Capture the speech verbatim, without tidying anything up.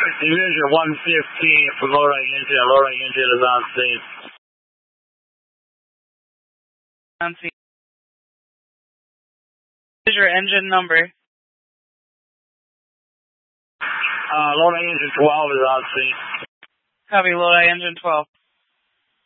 Division one fifteen for Lodi engine. Lodi engine is on scene. On scene. What is your engine number? Uh, Lodi engine twelve is on scene. Copy, Lodi engine twelve.